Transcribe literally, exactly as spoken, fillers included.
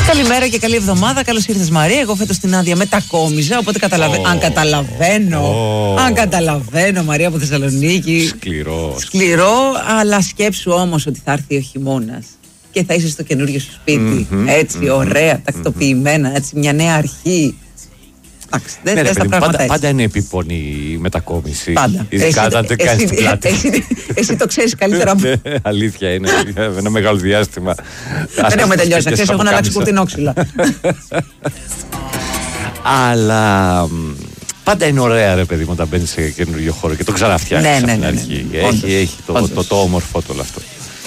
Καλημέρα και καλή εβδομάδα. Καλώς ήρθες, Μαρία. Εγώ φέτος την άδεια μετακόμιζα. Οπότε καταλαβα... oh. αν καταλαβαίνω. Oh. Αν καταλαβαίνω, Μαρία από Θεσσαλονίκη. Σκληρό. Σκληρό, αλλά σκέψου όμως ότι θα έρθει ο χειμώνας και θα είσαι στο καινούριο σου σπίτι. Mm-hmm. Έτσι, mm-hmm. ωραία, τακτοποιημένα. Έτσι, μια νέα αρχή. Εντάξει, δεν ναι, θες τα πράγματα πάντα, έτσι. πάντα είναι επίπονη η μετακόμιση. Πάντα. Ειδικά όταν δεν κάνεις την πλάτη. Εσύ, εσύ το ξέρεις καλύτερα από... Αλήθεια είναι. Ένα μεγάλο διάστημα. Δεν έχουμε τελειώσει. Να ξέρεις, έχω να αλλάξει κουρτινόξυλα. Αλλά πάντα είναι ωραία, ρε παιδί μου, όταν μπαίνεις σε καινούριο χώρο και το ξαναφτιάχνεις ναι, από ναι, την ναι, αρχή. ναι, ναι. Έχει, Όντως, έχει το, όντως. το, το, το όμορφο το όλο αυτό.